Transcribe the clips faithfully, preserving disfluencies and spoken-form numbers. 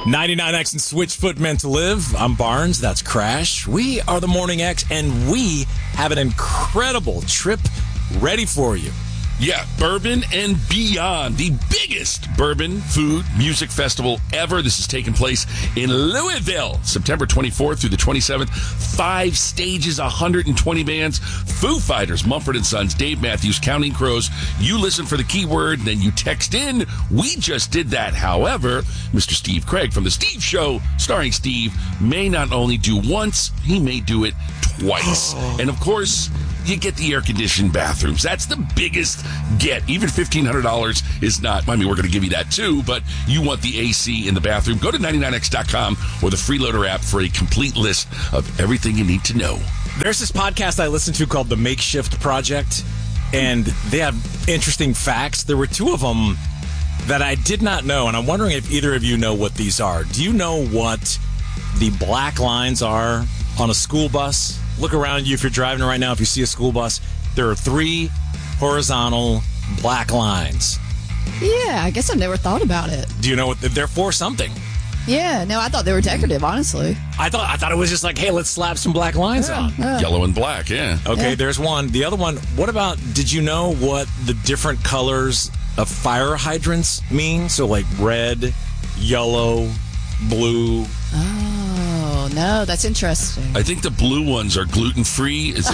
ninety-nine X and Switchfoot meant to live. I'm Barnes. That's Crash. We are the Morning X, and we have an incredible trip ready for you. Yeah, Bourbon and Beyond, the biggest bourbon, food, music festival ever. This is taking place in Louisville, September twenty-fourth through the twenty-seventh. Five stages, one hundred twenty bands, Foo Fighters, Mumford and Sons, Dave Matthews, Counting Crows. You listen for the keyword, then you text in. We just did that. However, Mister Steve Craig from The Steve Show, starring Steve, may not only do once, he may do it twice. And of course, you get the air-conditioned bathrooms. That's the biggest get. Even fifteen hundred dollars is not, I mean, we're going to give you that too, but you want the A C in the bathroom. Go to ninety-nine X dot com or the Freeloader app for a complete list of everything you need to know. There's this podcast I listen to called The Makeshift Project, and they have interesting facts. There were two of them that I did not know, and I'm wondering if either of you know what these are. Do you know what the black lines are on a school bus? Look around you if you're driving right now. If you see a school bus, there are three horizontal black lines. Yeah, I guess I've never thought about it. Do you know what they're for? Something. Yeah, no, I thought they were decorative, honestly. I thought I thought it was just like, hey, let's slap some black lines Yeah, on. yeah. Yellow and black, yeah. Okay, Yeah. there's one. The other one, what about, did you know what the different colors of fire hydrants mean? So like red, yellow, blue. Oh, no, that's interesting. I think the blue ones are gluten-free. Is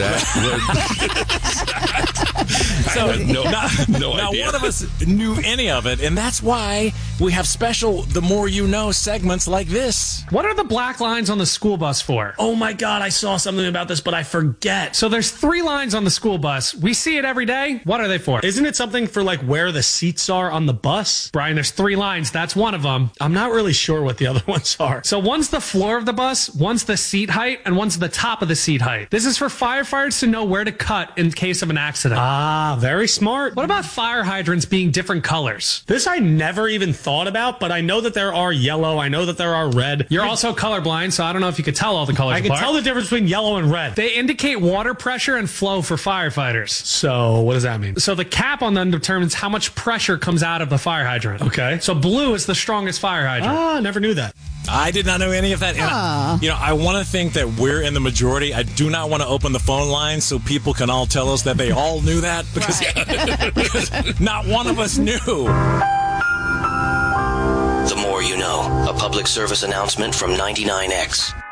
that what? So, I have no, not, no not idea. one of us knew any of it, and that's why we have special The More You Know segments like this. What are the black lines on the school bus for? Oh my God, I saw something about this, but I forget. So there's three lines on the school bus. We see it every day. What are they for? Isn't it something for like where the seats are on the bus? Brian, there's three lines. That's one of them. I'm not really sure what the other ones are. So one's the floor of the bus, one's the seat height, and one's the top of the seat height. This is for firefighters to know where to cut in case of an accident. Ah, very smart. What about fire hydrants being different colors? This I never even thought about, but I know that there are yellow. I know that there are red. You're also colorblind, so I don't know if you could tell all the colors I can apart. tell the difference between yellow and red. They indicate water pressure and flow for firefighters. So what does that mean? So the cap on them determines how much pressure comes out of the fire hydrant. Okay. So blue is the strongest fire hydrant. Ah, never knew that. I did not know any of that. And I, you know, I want to think that we're in the majority. I do not want to open the phone lines so people can all tell us that they all knew that, because, because not one of us knew. The More You Know, a public service announcement from ninety-nine X.